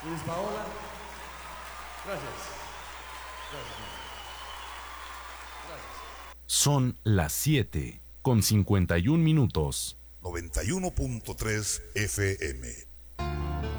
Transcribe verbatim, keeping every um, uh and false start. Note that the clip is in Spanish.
Luis Paola. Gracias. Gracias. Gracias. Son las siete con cincuenta y un minutos. noventa y uno punto tres F M.